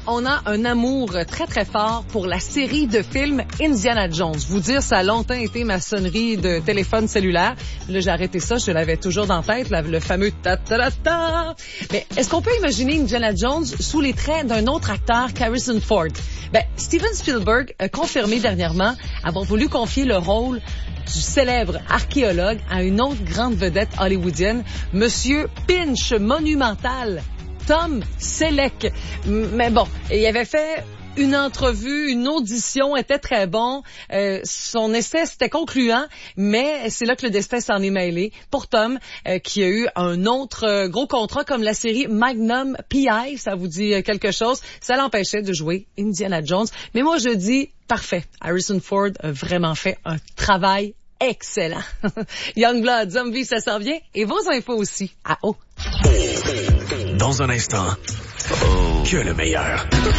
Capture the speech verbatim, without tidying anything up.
on a un amour très, très fort pour la série de films Indiana Jones. Vous dire, ça a longtemps été ma sonnerie de téléphone cellulaire. Là, j'ai arrêté ça, je l'avais toujours dans la tête, là, le fameux ta-ta-ta-ta. Mais est-ce qu'on peut imaginer Indiana Jones sous les traits d'un autre acteur, Harrison Ford? Ben, Steven Spielberg a confirmé dernièrement avoir voulu confier le rôle du célèbre archéologue à une autre grande vedette hollywoodienne, Monsieur Pinch monumental, Tom Selleck. Mais bon, il avait fait une entrevue, une audition, était très bon. Euh, son essai, c'était concluant, mais c'est là que le destin s'en est mêlé. Pour Tom, euh, qui a eu un autre euh, gros contrat comme la série Magnum P I, ça vous dit euh, quelque chose, ça l'empêchait de jouer Indiana Jones. Mais moi, je dis, parfait. Harrison Ford a vraiment fait un travail excellent. Youngblood, Zombie, ça s'en vient. Et vos infos aussi. À haut. Dans un instant, que le meilleur.